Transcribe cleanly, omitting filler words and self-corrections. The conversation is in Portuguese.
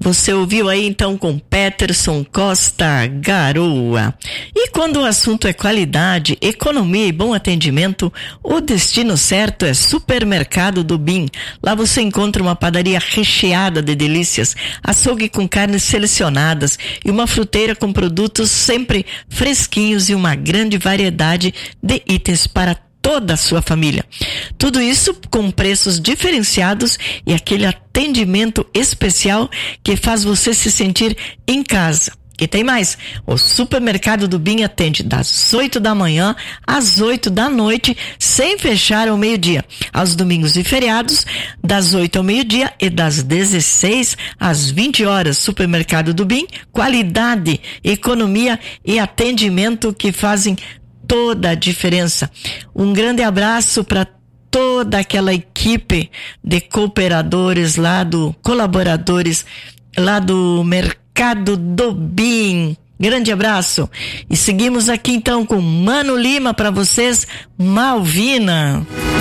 Você ouviu aí então com Peterson Costa, Garoa. E quando o assunto é qualidade, economia e bom atendimento, o destino certo é Supermercado do Bim. Lá você encontra uma padaria recheada de delícias, açougue com carnes selecionadas e uma fruteira com produtos sempre fresquinhos e uma grande variedade de itens para toda a sua família. Tudo isso com preços diferenciados e aquele atendimento especial que faz você se sentir em casa. E tem mais, o Supermercado do Bim atende das 8 da manhã às 8 da noite, sem fechar ao meio-dia. Aos domingos e feriados, das 8 ao meio-dia e das 16 às 20 horas. Supermercado do Bim, qualidade, economia e atendimento que fazem toda a diferença. Um grande abraço para toda aquela equipe de colaboradores lá do Mercado do Bim. Grande abraço. E seguimos aqui então com Mano Lima para vocês, Malvina.